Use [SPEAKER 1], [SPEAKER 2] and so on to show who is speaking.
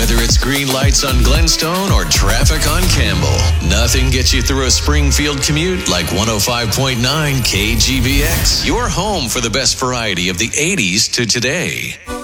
[SPEAKER 1] Whether it's green lights on Glenstone or traffic on Campbell, nothing gets you through a Springfield commute like 105.9 KGBX. Your home for the best variety of the 80s to today.